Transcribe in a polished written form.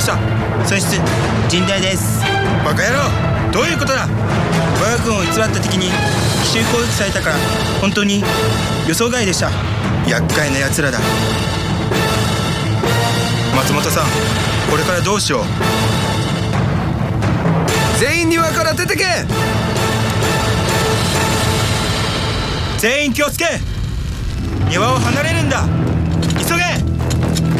した損失甚大です。 バカ野郎、どういうことだ。 我が軍を偽った敵に奇襲攻撃されたから本当に予想外でした。 厄介な奴らだ。松本さん、これからどうしよう。 全員庭から出てけ。 全員気をつけ。庭を離れるんだ。急げ。